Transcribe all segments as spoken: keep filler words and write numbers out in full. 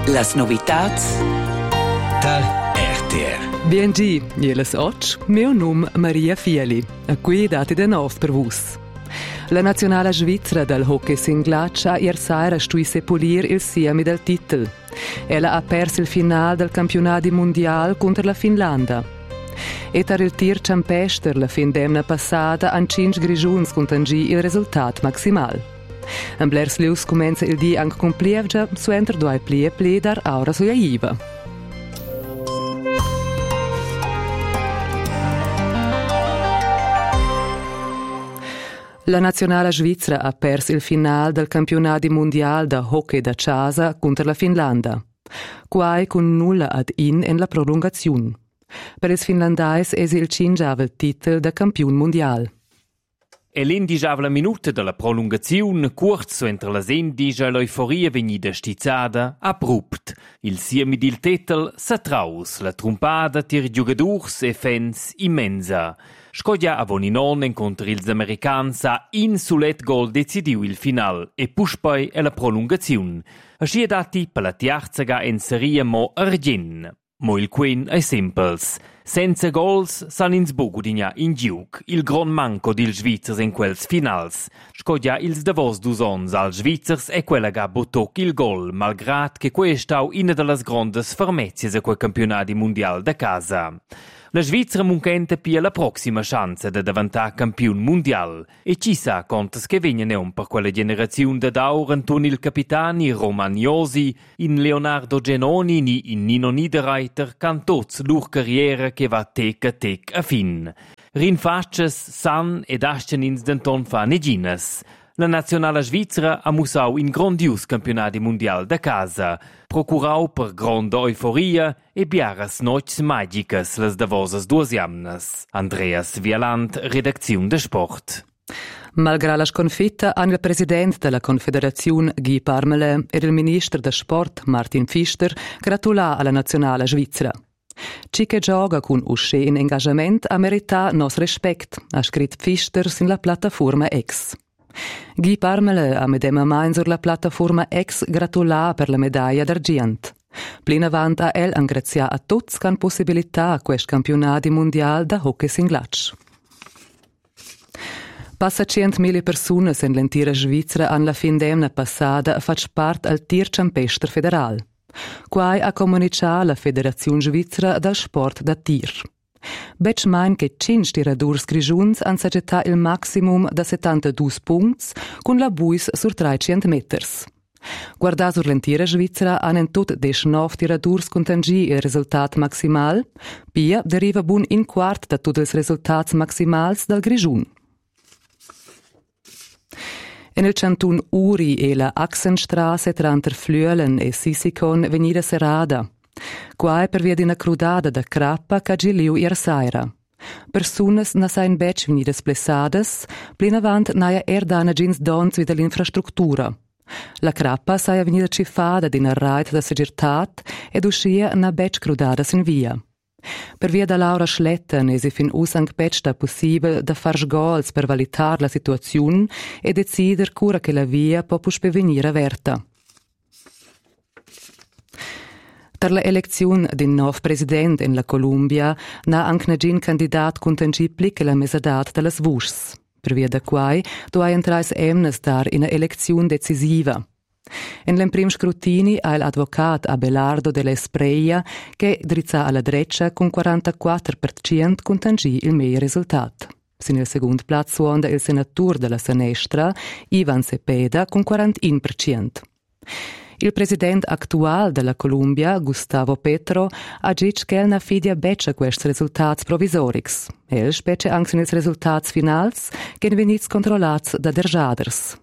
Las novitats da R T R. B N G, jeles och, meu num Maria Fieli, a qui dati de nov per vus. La nazionale svizzera del hockey singlatsch ha ier saira stui sepolir il siemi del titel. Ella ha perso il finale del campionato mondiale contro la Finlandia. E tar il tir ciampester la fin d'emna passata han cinque grigiuns contangì il risultato maximal. En blers lius comenza il di anche con plievgia, su enter due plie plie dar aura suia iva. La nazionale svizzera ha perso il finale del campionato mondiale da hockey da casa contro la Finlandia. Quai con nulla ad in en la prolungazione. Per il finlandais es il cingiava il titolo da campione mondiale. E l'indigiava la minuta della prolungazione, corso entre la sendigia e l'euforia venida stizzada, abrupt. Il siemi del titel s'atraus, la trompada tir giugadurs e fans immensa. Scoglia a Voninon incontra ils americans a in sulet gol decidiu il final e puspoi e la prolungazione. Asci è dati per la tiarzaga en seria mo argin. Mo il quen è simples. Senza gols san ins bogudigna in giug, il gran manco dil Svizzers in quels finals. Scoglia ils davos dus ons al Svizzers e quella ga botoc il gol, malgrat che quei stau ina de las grandes fermezias a quei campionati mondial da casa. La Svizzera muncenta pia la prossima chance de davantar campion mondial. E ci sa contas che vegna un per quella generazione da daur Antoni il Capitani, Romagnosi, in Leonardo Genoni ni in Nino Niederreiter, can tots lur carriera che va tec a tec a fin. Rinfacces, san ed ascen ins denton fa negines. La nazionale svizzera ha musau in grandius campionati mondial da casa, procurau per grande euforia e biaras noits magicas las davosas duas jamnas. Andreas Vialant, redazione de Sport. Malgrado la sconfitta, hanno il presidente della Confederazione Guy Parmelin e il ministro del Sport Martin Pfister gratulà alla nazionale svizzera. Ci che gioca con usce in engagement a merità nos respect, ha scritto Pfister in la piattaforma X. Guy Parmelin ha medema mai sur la piattaforma X gratulà per la medaglia d'argent. Plin avant a el angrazia a tots can possibilità a quest campionati mondial da hockey singlatsch. Passa centmila persone in l'entira Svizzera an la fin d'emna passada fac part al tir ciampester federal. Quai ha comunicato la Federazione Svizzera del Sport da tir. Bec mein che cinque tiradurs grigiuns han saggetà il maximum da settantadue punts con la buis sur trecento meters. Guardà sur l'entira Svizzera han en tot diciannove tiradurs contangì il risultat maximal, pia deriva bun in quart da tutti ils resultats maximals dal grigiun. En il cantun Uri e la Axenstrasse tra Interflüelen e Sissikon venida serada. Quai per via di una crudada da crappa che giliu ier saira. Personas na sain bec venidas blessadas, plin avant naia erdana gins dons vid l'infrastruttura. La crappa saia venida cifada di una raid da segirtat ed uscia na bec crudadas in via. Per via da Laura Schletten e si fin usang bec da possibel da far sgols per valitar la situazione e decider cura che la via po puspe venire averta. Per la elezione di nuovo presidente in la Columbia, na anche un candidato contangibile che la mesadat delle svus. Per via da quai, do hai entrais emnes dar in una elezione decisiva. In l'emprim scrutini ha l'avvocato Abelardo della Espreia che drizza alla dreccia con quarantaquattro per cento contangì il meglio risultato. Sin il secondo platz suonda il senatore della Senestra, Ivan Cepeda, con quarantuno per cento. Il presidente attuale della Columbia, Gustavo Petro, ha detto che non fidia beccia questi risultati provisorici. El specie anche nei risultati finali che vengono controllati da derjaders.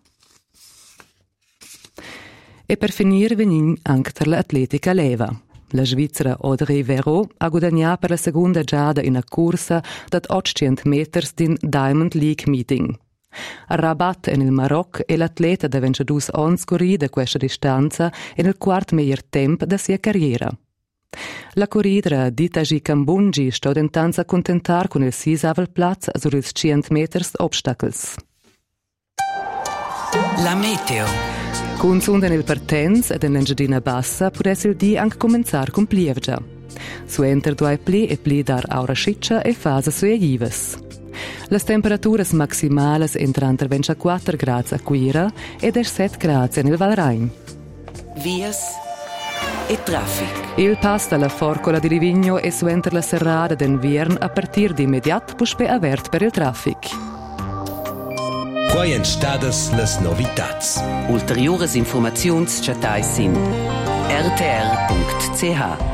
E per finire venin anche per l'atletica leva. La svizzera Audrey Verreau ha guadagnato per la seconda giada in una corsa da ottocento metri din Diamond League Meeting. A Rabat in il Maroc e l'atleta da ventidue anni corrida questa distanza in il quarto miglior tempo da sua carriera. La corridra Ditaji Kambunji sta intanto a contentar con il sisavel platz sui cento metri obstacles. La meteo. Cun sundan il partenz ed en l'Engiadina Bassa pudess il di anche comenzar con plievgia. Suenter duai pli e pli dar aura sciccia e fasa sue gives. Las temperaturas maximales entran tra ventiquattro gradi a Quira e diciassette gradi nel Valrain. Vias e traffic. Il pass dalla Forcola di Livigno e suenter la serrada d'Enviern a partir di immediat puspe avert per il traffic. Quai en stadas las novitats. Ulteriores informaziuns chatai sin r t r punct c h.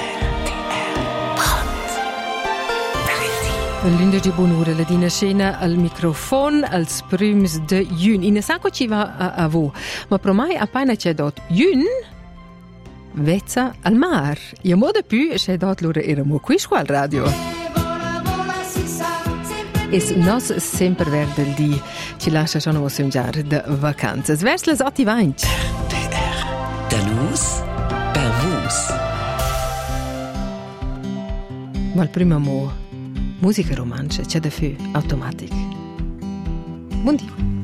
Lunedì buon'ora, la dina scena al microfono als prüms de Jün. In sacco ci va a, a vo, ma promai appena c'è dot Jün, vezza al mar. E a modo più c'è dot l'ora eramo qui al radio. E nos sempre verde il di ci lascia già non mangiare de vacanze. Vers les otti vaint. R T R. Da nus per vus. Ma il primo amore musica romantica c'è da fu automatic. Buon Dio.